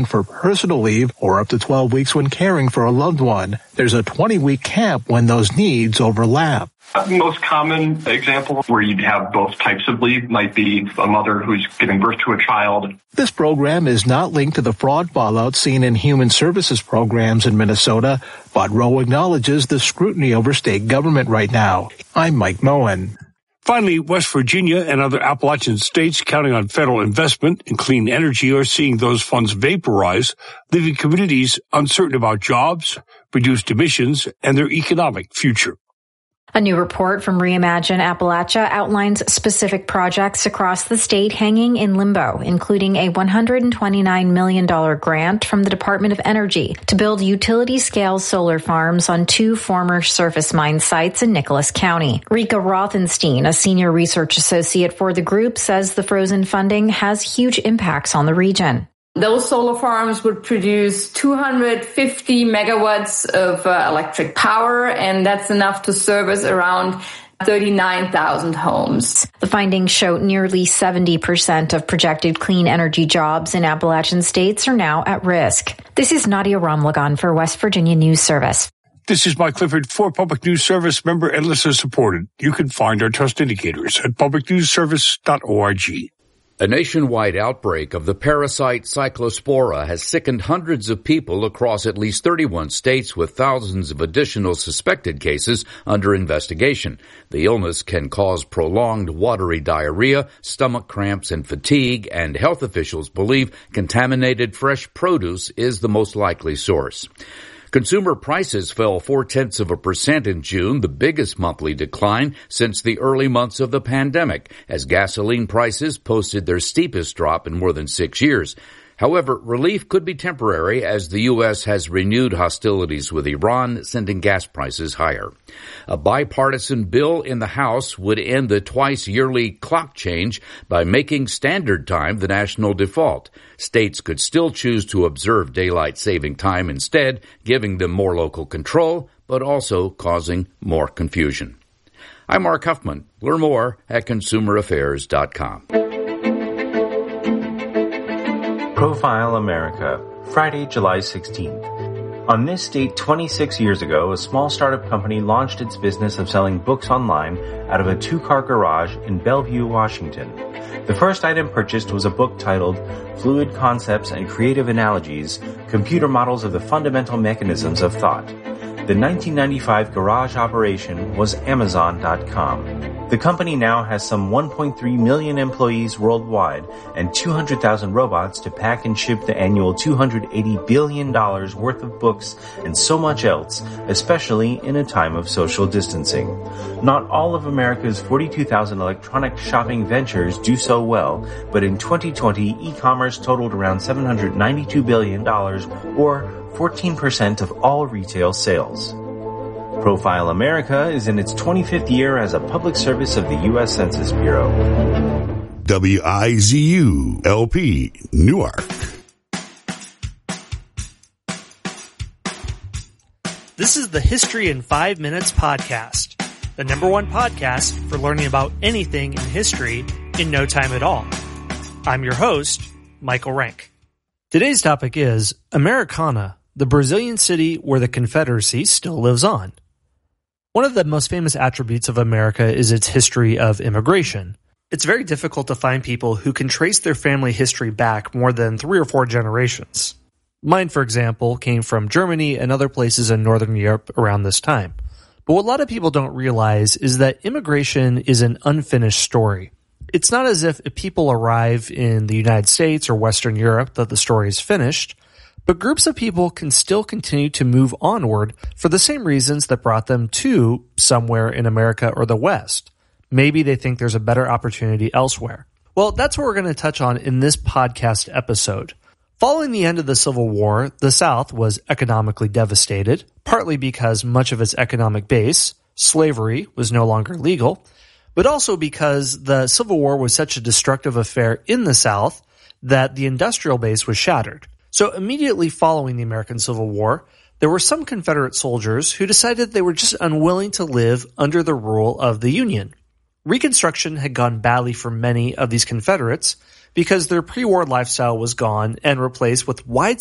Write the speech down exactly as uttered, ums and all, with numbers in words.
for personal leave or up to twelve weeks when caring for a loved one. There's a twenty-week cap when those needs overlap. The most common example where you'd have both types of leave might be a mother who's giving birth to a child. This program is not linked to the fraud fallout seen in human services programs in Minnesota, but Rowe acknowledges the scrutiny over state government right now. I'm Mike Moen. Finally, West Virginia and other Appalachian states counting on federal investment in clean energy are seeing those funds vaporize, leaving communities uncertain about jobs, reduced emissions, and their economic future. A new report from Reimagine Appalachia outlines specific projects across the state hanging in limbo, including a one hundred twenty-nine million dollars grant from the Department of Energy to build utility-scale solar farms on two former surface mine sites in Nicholas County. Rika Rothenstein, a senior research associate for the group, says the frozen funding has huge impacts on the region. Those solar farms would produce two hundred fifty megawatts of uh, electric power, and that's enough to service around thirty-nine thousand homes. The findings show nearly seventy percent of projected clean energy jobs in Appalachian states are now at risk. This is Nadia Ramlagan for West Virginia News Service. This is Mike Clifford for Public News Service, member and listener supported. You can find our trust indicators at public news service dot org. A nationwide outbreak of the parasite Cyclospora has sickened hundreds of people across at least thirty-one states, with thousands of additional suspected cases under investigation. The illness can cause prolonged watery diarrhea, stomach cramps, and fatigue, and health officials believe contaminated fresh produce is the most likely source. Consumer prices fell four-tenths of a percent in June, the biggest monthly decline since the early months of the pandemic, as gasoline prices posted their steepest drop in more than six years. However, relief could be temporary as the U S has renewed hostilities with Iran, sending gas prices higher. A bipartisan bill in the House would end the twice-yearly clock change by making standard time the national default. States could still choose to observe daylight saving time instead, giving them more local control, but also causing more confusion. I'm Mark Huffman. Learn more at consumer affairs dot com. Profile America, Friday, July sixteenth. On this date twenty-six years ago, a small startup company launched its business of selling books online out of a two-car garage in Bellevue, Washington. The first item purchased was a book titled Fluid Concepts and Creative Analogies, Computer Models of the Fundamental Mechanisms of Thought. The nineteen ninety-five garage operation was Amazon dot com. The company now has some one point three million employees worldwide and two hundred thousand robots to pack and ship the annual two hundred eighty billion dollars worth of books and so much else, especially in a time of social distancing. Not all of America's forty-two thousand electronic shopping ventures do so well, but in twenty twenty, e-commerce totaled around seven hundred ninety-two billion dollars, or fourteen percent of all retail sales. Profile America is in its twenty-fifth year as a public service of the U S Census Bureau. W I Z U L P, Newark. This is the History in Five Minutes podcast, the number one podcast for learning about anything in history in no time at all. I'm your host, Michael Rank. Today's topic is Americana, the Brazilian city where the Confederacy still lives on. One of the most famous attributes of America is its history of immigration. It's very difficult to find people who can trace their family history back more than three or four generations. Mine, for example, came from Germany and other places in Northern Europe around this time. But what a lot of people don't realize is that immigration is an unfinished story. It's not as if people arrive in the United States or Western Europe that the story is finished, but groups of people can still continue to move onward for the same reasons that brought them to somewhere in America or the West. Maybe they think there's a better opportunity elsewhere. Well, that's what we're going to touch on in this podcast episode. Following the end of the Civil War, the South was economically devastated, partly because much of its economic base, slavery, was no longer legal, but also because the Civil War was such a destructive affair in the South that the industrial base was shattered. So immediately following the American Civil War, there were some Confederate soldiers who decided they were just unwilling to live under the rule of the Union. Reconstruction had gone badly for many of these Confederates because their pre-war lifestyle was gone and replaced with widespread